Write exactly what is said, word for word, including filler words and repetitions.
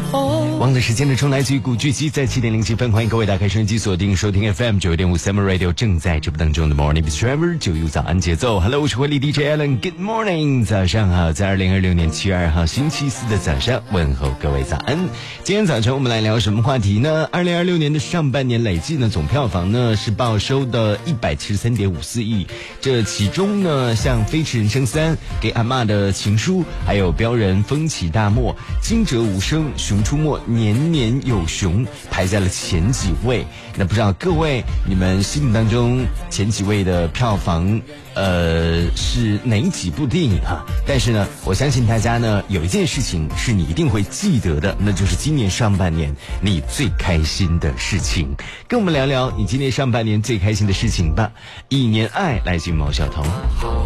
忘了时间的钟来自于古巨基，在七点零七分，欢迎各位打开收音机锁定收听 F M 九点五 Summer Radio 正在直播当中的 Morning with Trevor 九一早安节奏。Hello， 我是慧力 D J Alan，Good morning， 早上好，在二零二六年七月二号星期四的早上问候各位早安。今天早晨我们来聊什么话题呢？二零二六年的上半年累计呢总票房呢是报收的一百七十三点五四亿，这其中呢像《飞驰人生三》、给阿嬷的情书，还有标人风起大漠、惊蛰无声、熊出没、年年有熊排在了前几位。那不知道各位你们心目当中前几位的票房呃是哪几部电影啊？但是呢我相信大家呢有一件事情是你一定会记得的，那就是今年上半年你最开心的事情。跟我们聊聊你今年上半年最开心的事情吧。一年爱来自于毛晓彤。